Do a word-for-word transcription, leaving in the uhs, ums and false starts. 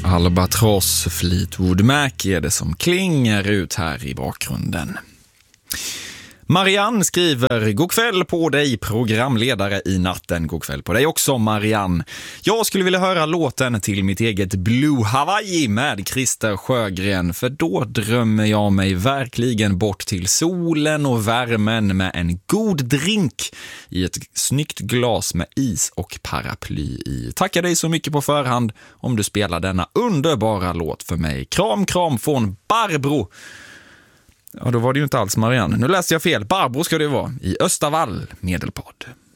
Albatross Fleetwood Mac är det som klingar ut här i bakgrunden. Marianne skriver: god kväll på dig, programledare i natten. God kväll på dig också, Marianne. Jag skulle vilja höra låten till mitt eget Blue Hawaii med Christer Sjögren, för då drömmer jag mig verkligen bort till solen och värmen med en god drink i ett snyggt glas med is och paraply i. Tackar dig så mycket på förhand om du spelar denna underbara låt för mig. Kram, kram från Barbro. Ja, då var det ju inte alls Marianne. Nu läste jag fel. Barbro ska det vara, i Östavall, Medelpad.